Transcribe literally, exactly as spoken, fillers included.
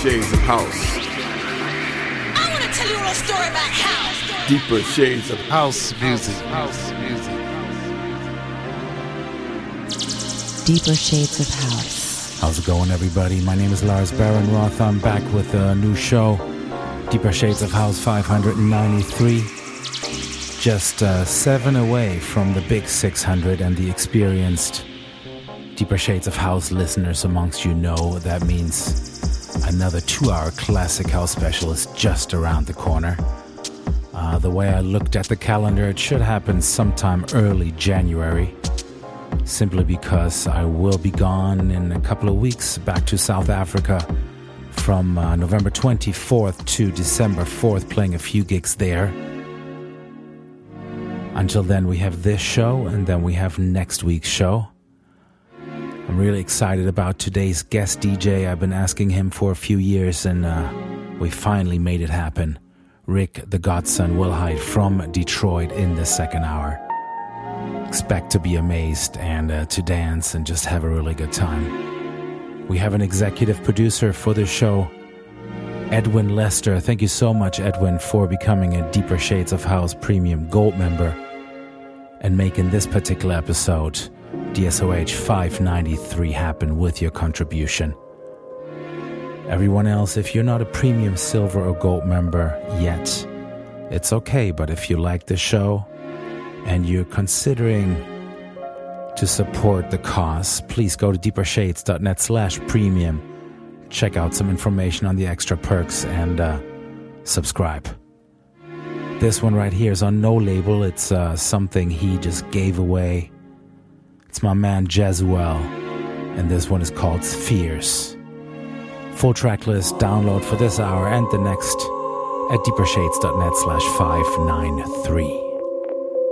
Shades of House. I want to tell you a little story about house. Deeper Shades of House music. House music. Deeper Shades of House. How's it going, everybody? My name is Lars Baron-Roth. I'm back with a new show, Deeper Shades of House five ninety-three. Just uh, seven away from the big six hundred, and the experienced Deeper Shades of House listeners amongst you know that means another two-hour classic house special is just around the corner. Uh, the way I looked at the calendar, it should happen sometime early January, simply because I will be gone in a couple of weeks back to South Africa from uh, November twenty-fourth to December fourth, playing a few gigs there. Until then, we have this show, and then we have next week's show. I'm really excited about today's guest D J. I've been asking him for a few years, and uh, we finally made it happen. Rick the Godson Wilhite from Detroit in the second hour. Expect to be amazed and uh, to dance and just have a really good time. We have an executive producer for the show, Edwin Lester. Thank you so much, Edwin, for becoming a Deeper Shades of House Premium Gold member and making this particular episode, D S O H five ninety-three, happen with your contribution. Everyone else, if you're not a Premium Silver or Gold member yet, it's okay, but if you like the show and you're considering to support the cause, please go to deepershades.net slash premium. Check out some information on the extra perks and uh, subscribe. This one right here is on no label. It's uh, something he just gave away. It's my man Jezuel, and this one is called Fierce. Full track list download for this hour and the next at deepershades.net slash 593.